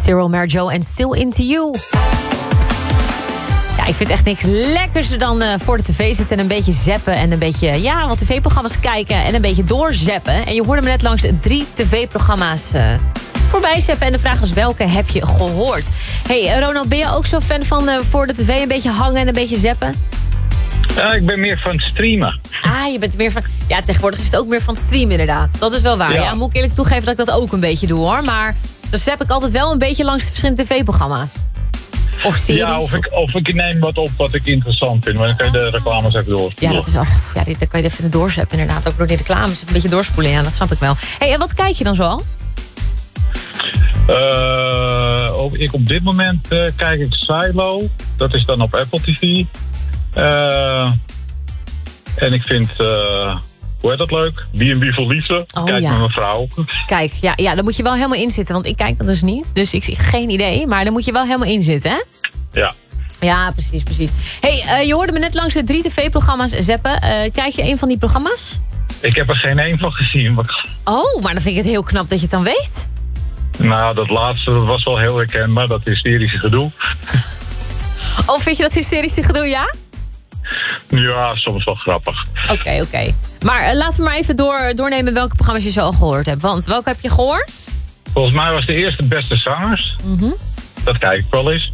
Cyril Merjo en Still Into You. Ja, ik vind echt niks lekkerder dan voor de tv zitten en een beetje zappen en een beetje, wat tv-programma's kijken en een beetje doorzappen. En je hoorde me net langs 3 tv-programma's voorbij zappen en de vraag was welke heb je gehoord? Hey Ronald, ben je ook zo fan van voor de tv een beetje hangen en een beetje zappen? Ja, ik ben meer van het streamen. Ah, je bent meer van... Ja, tegenwoordig is het ook meer van het streamen inderdaad. Dat is wel waar. Ja, moet ik eerlijk toegeven dat ik dat ook een beetje doe hoor. Maar dan zap ik altijd wel een beetje langs de verschillende tv-programma's. Of series. Ja, of ik neem wat op wat ik interessant vind. Maar dan kan je de reclames even door. Ja, dat is al. Ja, dan kan je even doorzappen inderdaad. Ook door die reclames een beetje doorspoelen. Ja, dat snap ik wel. Hey, en wat kijk je dan zoal? Ik op dit moment kijk ik Silo. Dat is dan op Apple TV. En ik vind, hoe heet dat leuk? B&B voor Liefde. Kijk met mijn vrouw. Kijk, ja, dan moet je wel helemaal inzitten. Want ik kijk dat dus niet. Dus ik zie geen idee. Maar dan moet je wel helemaal inzitten, hè? Ja. Ja, precies. Hey, je hoorde me net langs de 3 tv-programma's zappen. Kijk je een van die programma's? Ik heb er geen één van gezien. Oh, maar dan vind ik het heel knap dat je het dan weet. Nou, dat laatste was wel heel herkenbaar. Dat hysterische gedoe. Oh, vind je dat hysterische gedoe, ja? Ja, soms wel grappig. Oké. Maar laten we maar even doornemen welke programma's je zo al gehoord hebt. Want welke heb je gehoord? Volgens mij was de eerste Beste Zangers. Dat kijk ik wel eens.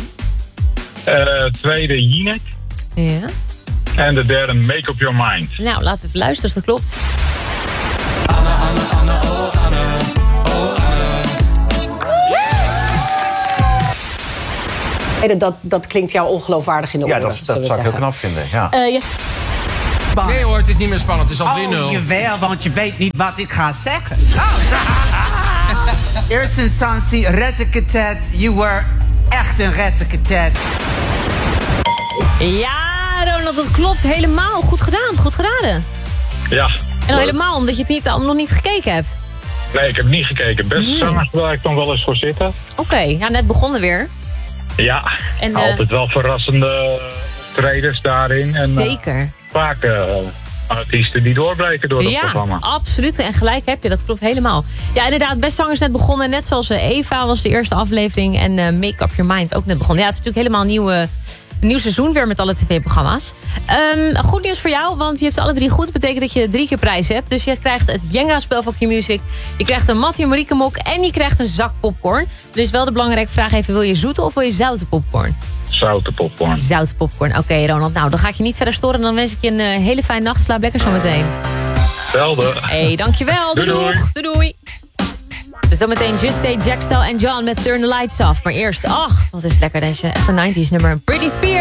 Tweede Jinek. Ja. En de derde Make Up Your Mind. Nou, laten we even luisteren of dat klopt. Anne, oh Anne. Dat klinkt jou ongeloofwaardig in de oren. Ja, dat zou ik heel knap vinden. Ja. Nee hoor, het is niet meer spannend. Het is al 3-0. Oh, jawel, want je weet niet wat ik ga zeggen. Eerst instantie, retteketet. You were echt een retteketet. Ja, Ronald, dat klopt helemaal. Goed gedaan, goed geraden. Ja. En al helemaal omdat je het nog niet gekeken hebt. Nee, ik heb niet gekeken. Beste Zangers wil ik dan wel eens voor zitten. Oké, ja, net begonnen weer. Ja, en, altijd wel verrassende traders daarin. En, zeker. Vaak artiesten die doorbreken door het programma. Ja, absoluut. En gelijk heb je, dat klopt helemaal. Ja, inderdaad, Best Zangers net begonnen. Net zoals Eva was de eerste aflevering. En Make Up Your Mind ook net begonnen. Ja, het is natuurlijk helemaal een nieuw seizoen weer met alle tv-programma's. Goed nieuws voor jou, want je hebt alle 3 goed. Dat betekent dat je 3 keer prijs hebt. Dus je krijgt het Jenga-spel van Q-Music. Je krijgt een Mattie en Marieke mok. En je krijgt een zak popcorn. Er is wel de belangrijke vraag even, wil je zoete of wil je zoute popcorn? Zoute popcorn. Zoute popcorn, oké, Ronald. Nou, dan ga ik je niet verder storen. Dan wens ik je een hele fijne nacht. Slaap lekker zo meteen. Zelfde. Hey, dankjewel. Doei. Dus zometeen Just Stay, Jack Stell en John met Turn the Lights Off. Maar eerst, wat is lekker deze echte 90s nummer. Britney Spears.